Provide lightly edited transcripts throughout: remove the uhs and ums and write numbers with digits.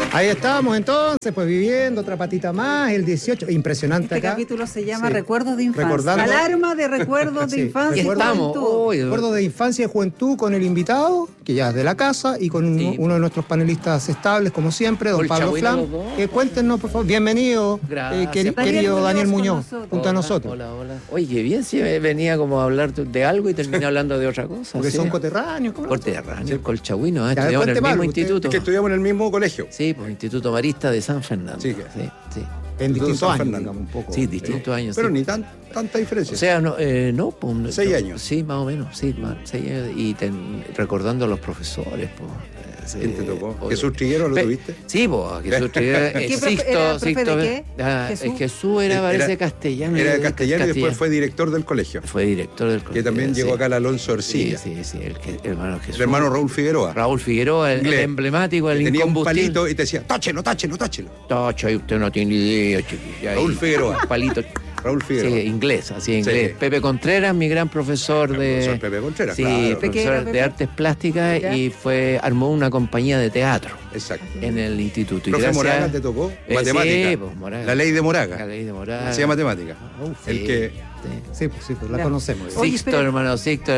Ahí estamos entonces, pues viviendo otra patita más, el 18, impresionante este acá. Capítulo se llama Recuerdos de Infancia. Recordando... Alarma de recuerdos de infancia y juventud. Recuerdos de infancia y juventud con el invitado, que ya es de la casa, y con uno de nuestros panelistas estables, como siempre, don Pablo Flam. Cuéntenos, por favor. Bienvenido, querido Daniel Muñoz, junto a nosotros. Hola. Oye, bien, sí, venía como a hablar de algo y terminé hablando de otra cosa. Porque son coterráneos. Coterráneos, colchagüinos, estudiamos en el mismo instituto. Es que estudiamos en el mismo colegio. Sí, pues Instituto Marista de San Fernando. Sí. En distintos años, digamos, un poco. Sí, distintos años. Pero ni tanta diferencia. O sea, no pues, 6 años. Sí, más o menos, 6 años. Y recordando a a los profesores, pues. ¿Quién te tocó? ¿Jesús Triguero lo tuviste? Sí, pues, Jesús Triguero. Sixto, ¿de qué? Jesús era, parece, castellano. Era de castellano y después fue director del colegio. Fue director del colegio. Que también llegó acá el Alonso Ercilla. Sí, el hermano Jesús. El hermano Raúl Figueroa. Raúl Figueroa, el emblemático, el tenía incombustible. un palito y te decía, táchelo. Tacho, ahí usted no tiene idea, chiquilla. Raúl Figueroa. Palito. Raúl Figueroa. Sí, inglés. Sí. Pepe Contreras, mi gran profesor de... Pepe Contreras, sí, claro. profesor de artes plásticas y armó una compañía de teatro. Exacto. En el instituto. ¿Profe Moraga te tocó? Matemática. Sí, pues Moraga. La ley de Moraga. La ley de Moraga. Hacía matemática. El que... Sí, pues la conocemos. Sixto, hermano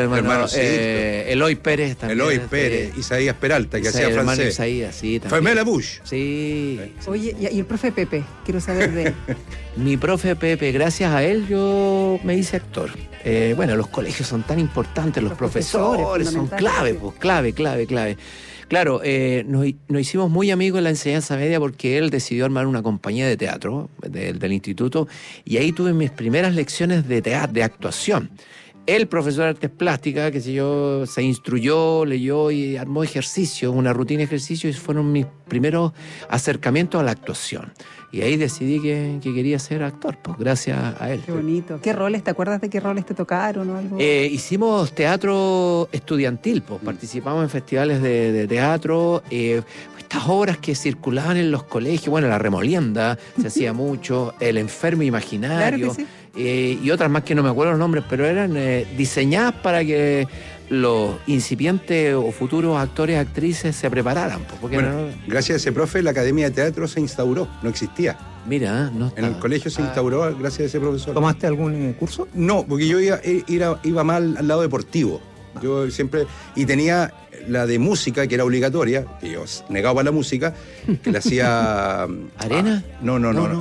Eloy Pérez también. Eloy Pérez, Isaías Peralta, que hacía francés. Isaías, sí, también. Famela Bush. Sí. Oye, y el profe Pepe, quiero saber de él. Mi profe Pepe, gracias a él yo me hice actor. Bueno, los colegios son tan importantes, los profesores son clave, pues, clave. Claro, nos hicimos muy amigos en la enseñanza media porque él decidió armar una compañía de teatro del instituto y ahí tuve mis primeras lecciones de teatro, de actuación. El profesor de artes plásticas, qué sé yo, se instruyó, leyó y armó ejercicios, una rutina de ejercicios y fueron mis primeros acercamientos a la actuación. Y ahí decidí que quería ser actor, pues gracias a él. Qué bonito. ¿Qué roles? ¿Te acuerdas de qué roles te tocaron o algo? Hicimos teatro estudiantil, pues participamos en festivales de teatro. Estas obras que circulaban en los colegios, bueno, La Remolienda se hacía mucho, El Enfermo Imaginario, claro y otras más que no me acuerdo los nombres, pero eran diseñadas para que los incipientes o futuros actores, actrices se prepararan. Porque gracias a ese profe la Academia de Teatro se instauró, no existía. Mira, no estaba. En el colegio se instauró gracias a ese profesor. ¿Tomaste algún curso? No, porque yo iba más al lado deportivo. Yo siempre... Y tenía la de música, que era obligatoria, que yo negaba para la música, que la hacía... ¿Arena? No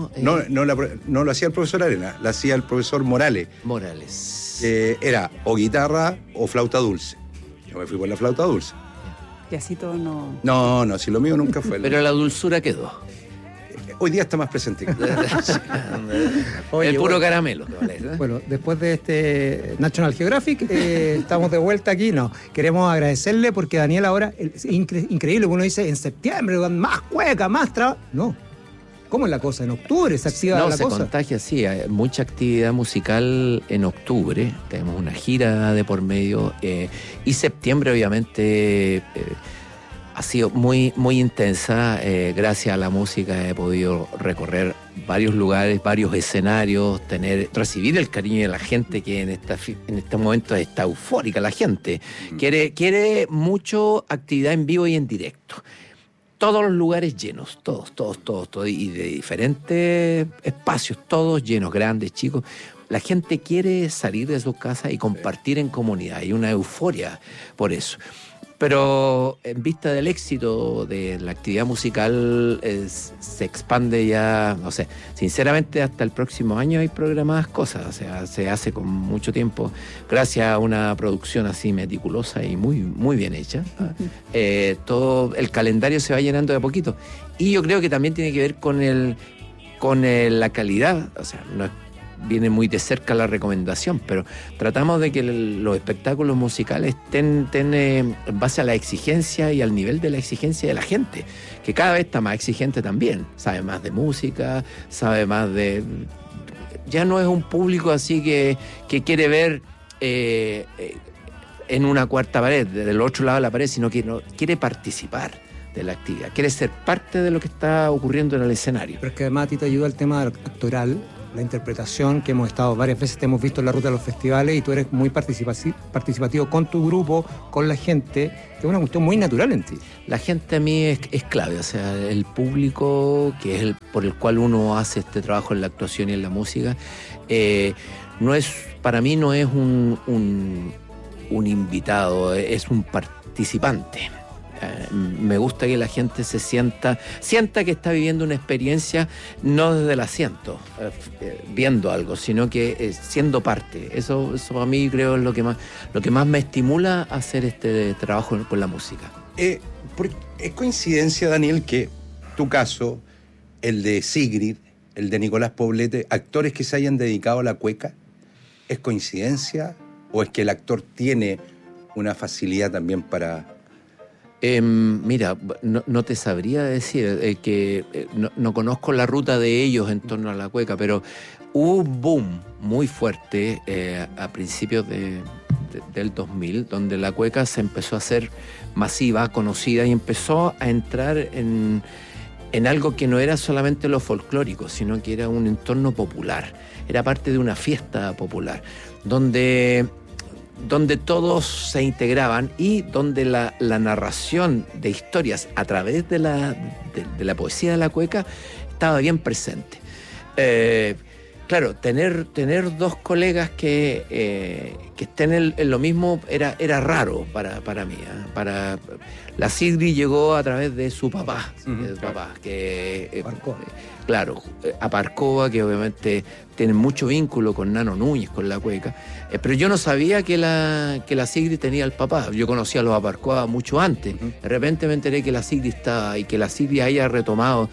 lo hacía el profesor Arena, la hacía el profesor Morales. Era o guitarra o flauta dulce. Yo me fui por la flauta dulce. Y así todo no... No, si lo mío nunca fue. Pero la dulzura quedó. Hoy día está más presente. El puro caramelo. Bueno, después de este National Geographic, estamos de vuelta aquí. No, queremos agradecerle porque Daniel ahora, es increíble, uno dice en septiembre, más cueca, más trabajo. No. ¿Cómo es la cosa? ¿En octubre se activa la cosa? No, se contagia, sí. Hay mucha actividad musical en octubre. Tenemos una gira de por medio. Y septiembre, obviamente... ha sido muy, muy intensa. Gracias a la música he podido recorrer varios lugares, varios escenarios, recibir el cariño de la gente que en este momento está eufórica. La gente quiere mucho actividad en vivo y en directo. Todos los lugares llenos, todos, y de diferentes espacios, todos llenos, grandes, chicos. La gente quiere salir de sus casas y compartir en comunidad. Hay una euforia por eso. Pero en vista del éxito de la actividad musical, se expande ya, no sé, sinceramente hasta el próximo año hay programadas cosas, o sea, se hace con mucho tiempo, gracias a una producción así meticulosa y muy, muy bien hecha. Todo el calendario se va llenando de a poquito. Y yo creo que también tiene que ver con la calidad, o sea, no es... Viene muy de cerca la recomendación, pero tratamos de que los espectáculos musicales estén en base a la exigencia y al nivel de la exigencia de la gente, que cada vez está más exigente también, sabe más de música, sabe más de... Ya no es un público así que quiere ver en una cuarta pared, del otro lado de la pared, sino que quiere participar de la actividad, quiere ser parte de lo que está ocurriendo en el escenario. Pero es que además a ti te ayuda el tema actoral, la interpretación, que hemos estado varias veces, te hemos visto en la ruta de los festivales y tú eres muy participativo con tu grupo, con la gente, que es una cuestión muy natural en ti. La gente a mí es clave, o sea, el público, que es por el cual uno hace este trabajo en la actuación y en la música, para mí no es un invitado, es un participante. Me gusta que la gente se sienta que está viviendo una experiencia no desde el asiento, viendo algo, sino que siendo parte. Eso a mí creo es lo que más me estimula a hacer este trabajo con la música. ¿Es coincidencia, Daniel, que tu caso, el de Sigrid, el de Nicolás Poblete, actores que se hayan dedicado a la cueca, ¿es coincidencia o es que el actor tiene una facilidad también para...? Mira, no te sabría decir que no conozco la ruta de ellos en torno a la cueca, pero hubo un boom muy fuerte a principios del 2000, donde la cueca se empezó a hacer masiva, conocida, y empezó a entrar en algo que no era solamente lo folclórico, sino que era un entorno popular, era parte de una fiesta popular, donde todos se integraban y donde la narración de historias a través de la poesía de la cueca estaba bien presente. Claro, tener dos colegas que estén en lo mismo era raro para mí. La Sigrid llegó a través de su papá, a Parcoba, que obviamente tiene mucho vínculo con Nano Núñez, con la cueca. Pero yo no sabía que la Sigrid tenía al papá. Yo conocía a los Aparcoa mucho antes. De repente me enteré que la Sigrid estaba y que la Sigrid haya retomado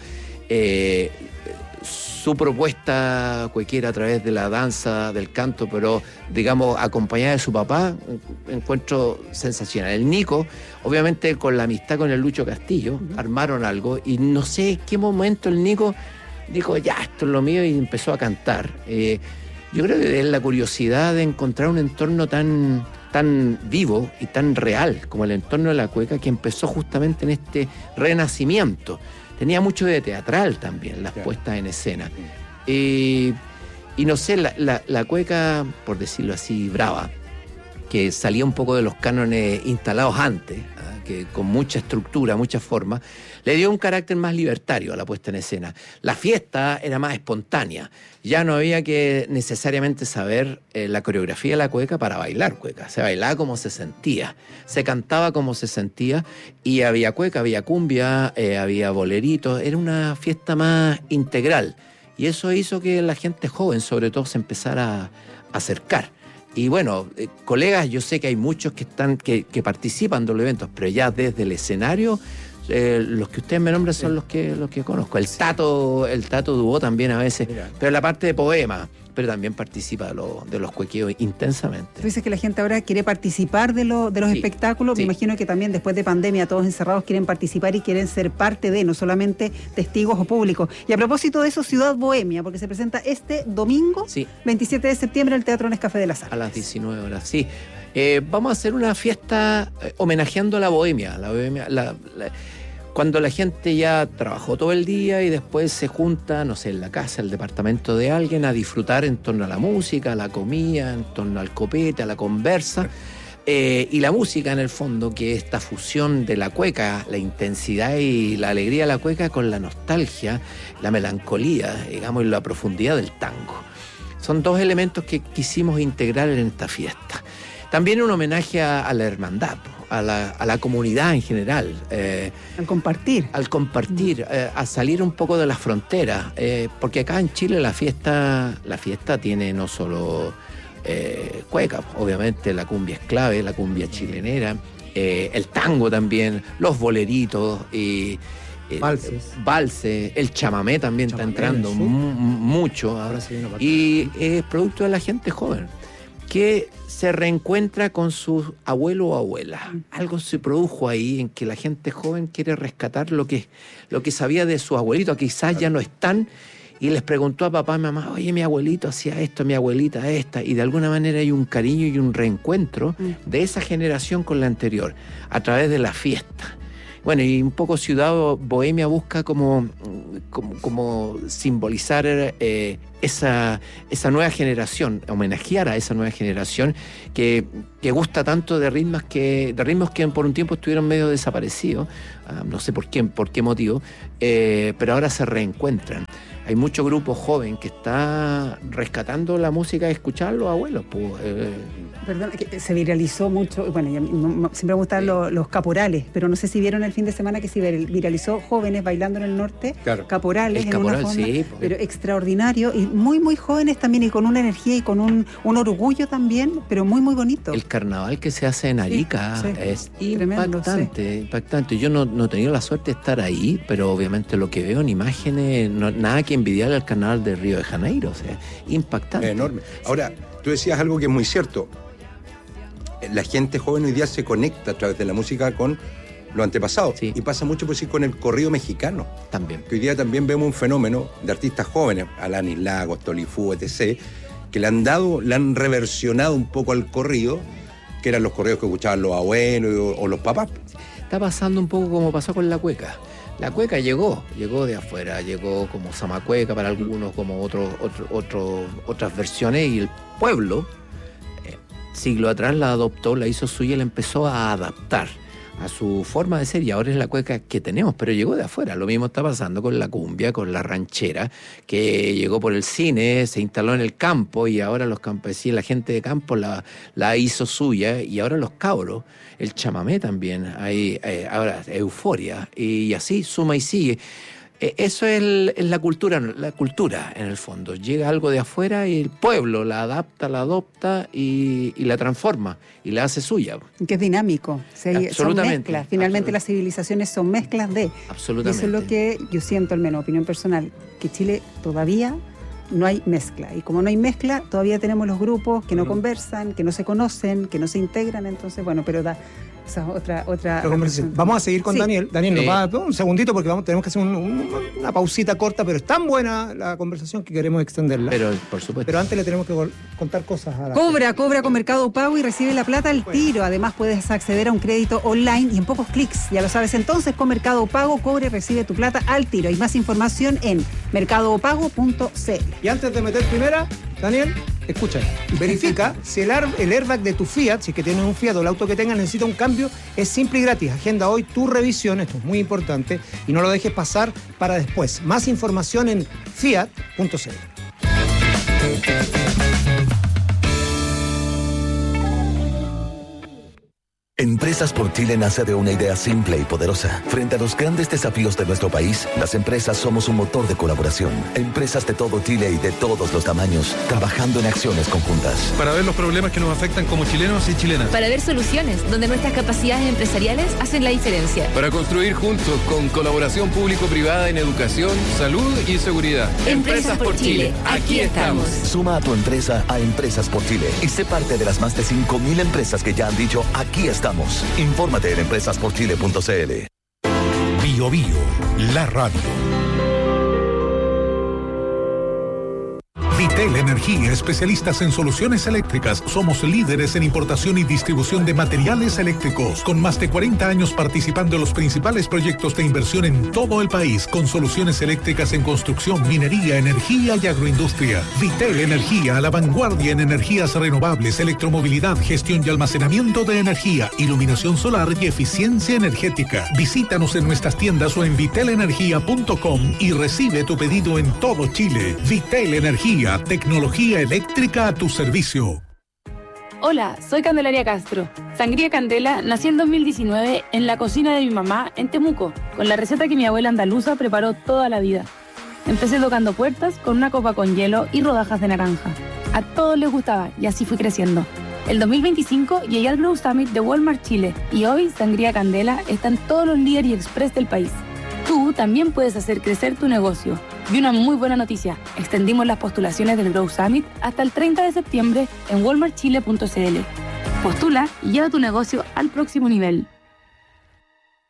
su propuesta cuequera a través de la danza, del canto, pero digamos acompañada de su papá, encuentro sensacional. El Nico, obviamente con la amistad con el Lucho Castillo, armaron algo y no sé en qué momento el Nico dijo, ya, esto es lo mío, y empezó a cantar. Yo creo que es la curiosidad de encontrar un entorno tan vivo y tan real como el entorno de la cueca, que empezó justamente en este renacimiento. Tenía mucho de teatral también, las puestas en escena. Y no sé, la cueca, por decirlo así, brava, que salía un poco de los cánones instalados antes, que con mucha estructura, mucha forma, le dio un carácter más libertario a la puesta en escena. La fiesta era más espontánea. Ya no había que necesariamente saber la coreografía de la cueca para bailar cueca. Se bailaba como se sentía, se cantaba como se sentía, y había cueca, había cumbia, había boleritos. Era una fiesta más integral. Y eso hizo que la gente joven, sobre todo, se empezara a acercar. Y bueno, colegas, yo sé que hay muchos que participan de los eventos, pero ya desde el escenario, los que ustedes me nombran son los que conozco. El Tato Dubó también a veces, pero la parte de poema, pero también participa de los cuequeos intensamente. Tú dices que la gente ahora quiere participar de los espectáculos. Me imagino que también después de pandemia todos encerrados quieren participar y quieren ser parte de, no solamente testigos o públicos. Y a propósito de eso, Ciudad Bohemia, porque se presenta este domingo, 27 de septiembre, en el Teatro Nescafé de la Sala. A las 19 horas, sí. Vamos a hacer una fiesta homenajeando a la bohemia. Cuando la gente ya trabajó todo el día y después se junta, no sé, en la casa, el departamento de alguien, a disfrutar en torno a la música, a la comida, en torno al copete, a la conversa. Y la música, en el fondo, que es esta fusión de la cueca, la intensidad y la alegría de la cueca con la nostalgia, la melancolía, digamos, y la profundidad del tango. Son dos elementos que quisimos integrar en esta fiesta. También un homenaje a la hermandad, a la comunidad en general. Al compartir. A salir un poco de las fronteras. Porque acá en Chile la fiesta tiene no solo cueca, obviamente la cumbia es clave, la cumbia chilenera, el tango también, los boleritos, valses, el chamamé también está entrando mucho ahora, y es producto de la gente joven que se reencuentra con sus abuelos o abuelas. Algo se produjo ahí en que la gente joven quiere rescatar lo que sabía de sus abuelitos, quizás ya no están, y les preguntó a papá y mamá, oye, mi abuelito hacía esto, mi abuelita esta, y de alguna manera hay un cariño y un reencuentro de esa generación con la anterior, a través de la fiesta. Bueno, y un poco Ciudad Bohemia busca como simbolizar esa nueva generación, homenajear a esa nueva generación que gusta tanto de ritmos que por un tiempo estuvieron medio desaparecidos, no sé por qué motivo, pero ahora se reencuentran. Hay mucho grupo joven que está rescatando la música y escuchar a los abuelos. Perdón, que se viralizó mucho, bueno, siempre me gustan los caporales, pero no sé si vieron el fin de semana que se viralizó jóvenes bailando en el norte, claro. Caporales en una forma, sí, pero extraordinario, y muy, muy jóvenes también, y con una energía y con un orgullo también, pero muy, muy bonito. El carnaval que se hace en Arica es impactante, impactante. Yo no he tenido la suerte de estar ahí, pero obviamente lo que veo en imágenes, nada que envidiarle al carnaval de Río de Janeiro, o sea, impactante. Es enorme. Ahora, tú decías algo que es muy cierto. La gente joven hoy día se conecta a través de la música con los antepasados. Sí. Y pasa mucho, por decir, con el corrido mexicano. También. Que hoy día también vemos un fenómeno de artistas jóvenes, Alanis Lagos, Tolifú, etc., que le han reversionado un poco al corrido, que eran los corridos que escuchaban los abuelos o los papás. Está pasando un poco como pasó con la cueca. La cueca llegó de afuera, llegó como zamacueca para algunos, como otras versiones, y el pueblo, siglo atrás, la adoptó, la hizo suya y la empezó a adaptar a su forma de ser, y ahora es la cueca que tenemos, pero llegó de afuera. Lo mismo está pasando con la cumbia, con la ranchera, que llegó por el cine, se instaló en el campo, y ahora los campesinos, la gente de campo la hizo suya, y ahora los cabros, el chamamé también, hay ahora euforia, y así suma y sigue. Eso es la cultura en el fondo. Llega algo de afuera y el pueblo la adapta, la adopta y la transforma y la hace suya. Que es dinámico. Absolutamente. Son mezclas. Finalmente las civilizaciones son mezclas de... Absolutamente. Y eso es lo que yo siento, al menos opinión personal, que Chile todavía no hay mezcla. Y como no hay mezcla, todavía tenemos los grupos que no conversan, que no se conocen, que no se integran. Entonces, bueno, pero esa es otra conversación. Vamos a seguir con Daniel. Daniel, nos va un segundito porque tenemos que hacer una pausita corta, pero es tan buena la conversación que queremos extenderla. Pero, por supuesto. Pero antes le tenemos que contar cosas a la Cobra con Mercado Pago y recibe la plata al tiro. Además, puedes acceder a un crédito online y en pocos clics. Ya lo sabes, entonces, con Mercado Pago, cobra y recibe tu plata al tiro. Hay más información en mercadopago.cl. Y antes de meter primera, Daniel, escucha, verifica si el airbag de tu Fiat, si es que tienes un Fiat o el auto que tengas necesita un cambio, es simple y gratis. Agenda hoy tu revisión, esto es muy importante, y no lo dejes pasar para después. Más información en fiat.cl. Empresas por Chile nace de una idea simple y poderosa. Frente a los grandes desafíos de nuestro país, las empresas somos un motor de colaboración. Empresas de todo Chile y de todos los tamaños, trabajando en acciones conjuntas. Para ver los problemas que nos afectan como chilenos y chilenas. Para ver soluciones donde nuestras capacidades empresariales hacen la diferencia. Para construir juntos con colaboración público-privada en educación, salud y seguridad. Empresas por Chile, aquí estamos. Suma a tu empresa a Empresas por Chile y sé parte de las más de 5.000 empresas que ya han dicho aquí estamos. Infórmate en empresasporchile.cl. Bio Bio, la radio. Vitel Energía, especialistas en soluciones eléctricas. Somos líderes en importación y distribución de materiales eléctricos, con más de 40 años participando en los principales proyectos de inversión en todo el país, con soluciones eléctricas en construcción, minería, energía y agroindustria. Vitel Energía, a la vanguardia en energías renovables, electromovilidad, gestión y almacenamiento de energía, iluminación solar y eficiencia energética. Visítanos en nuestras tiendas o en vitelenergia.com y recibe tu pedido en todo Chile. Vitel Energía, tecnología eléctrica a tu servicio. Hola, soy Candelaria Castro. Sangría Candela nació en 2019 en la cocina de mi mamá en Temuco, con la receta que mi abuela andaluza preparó toda la vida. Empecé tocando puertas con una copa con hielo y rodajas de naranja. A todos les gustaba y así fui creciendo. El 2025 llegué al Grow Summit de Walmart Chile y hoy Sangría Candela está en todos los líderes y express del país. Tú también puedes hacer crecer tu negocio. Y una muy buena noticia, extendimos las postulaciones del Grow Summit hasta el 30 de septiembre en walmartchile.cl. Postula y lleva tu negocio al próximo nivel.